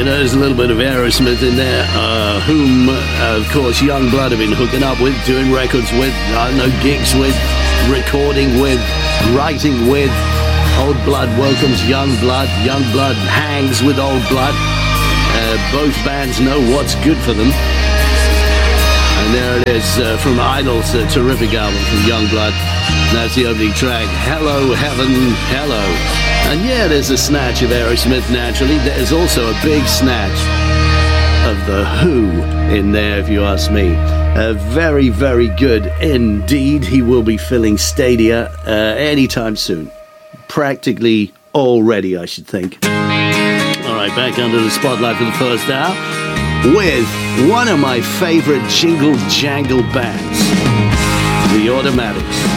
there's a little bit of Aerosmith in there, whom, of course, Youngblood have been hooking up with, doing records with, gigs with, recording with, writing with. Old Blood welcomes Youngblood. Youngblood hangs with Old Blood. Both bands know what's good for them. And there it is from Idol's terrific album from Youngblood. That's the opening track, Hello Heaven, Hello. And yeah, there's a snatch of Aerosmith, naturally. There's also a big snatch of The Who in there, if you ask me. Very, very good indeed. He will be filling stadia anytime soon. Practically already, I should think. All right, back under the spotlight for the first hour with one of my favorite jingle jangle bands, The Automatics.